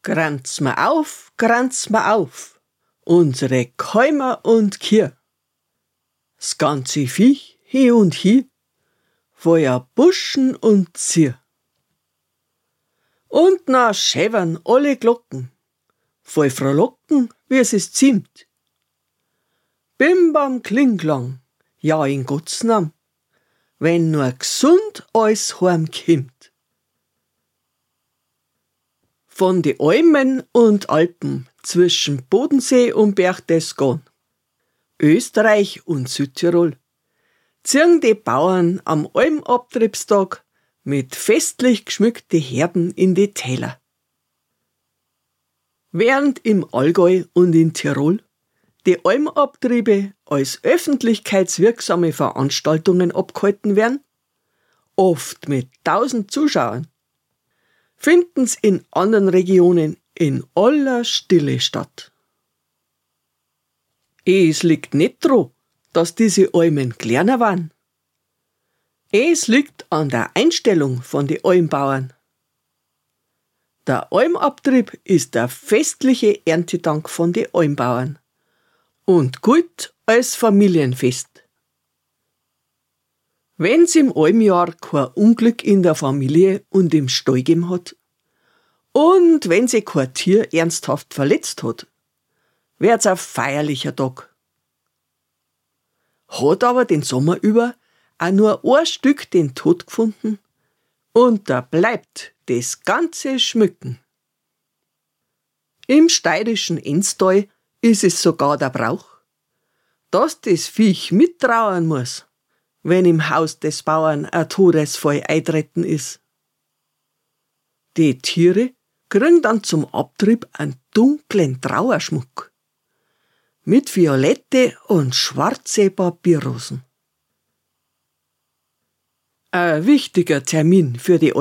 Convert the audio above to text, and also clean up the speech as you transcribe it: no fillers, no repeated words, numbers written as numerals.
Kranz ma auf, unsere Käumer und Kier. S ganze Viech hie und hi, Feuer Buschen und Zier. Und na schävern alle Glocken, voll frohlocken, wie es ist ziemt. Bim bam klingklang, ja in Gottes Nam, wenn nur gesund alles heim kimmt. Von die Almen und Alpen zwischen Bodensee und Berchtesgaden, Österreich und Südtirol, ziehen die Bauern am Almabtriebstag mit festlich geschmückte Herden in die Täler. Während im Allgäu und in Tirol die Almabtriebe als öffentlichkeitswirksame Veranstaltungen abgehalten werden, oft mit 1000 Zuschauern, finden's in anderen Regionen in aller Stille statt. Es liegt nicht dran, dass diese Almen kleiner waren. Es liegt an der Einstellung von den Almbauern. Der Almabtrieb ist der festliche Erntedank von den Almbauern und gilt als Familienfest. Wenn's im Almjahr kein Unglück in der Familie und im Stall gegeben hat und wenn sich kein Tier ernsthaft verletzt hat, wird's ein feierlicher Tag. Hat aber den Sommer über auch nur ein Stück den Tod gefunden und da bleibt das ganze Schmücken. Im steirischen Enstal ist es sogar der Brauch, dass das Viech mittrauern muss, wenn im Haus des Bauern ein Todesfall eintreten ist. Die Tiere kriegen dann zum Abtrieb einen dunklen Trauerschmuck mit violette und schwarze Papierrosen. Ein wichtiger Termin für die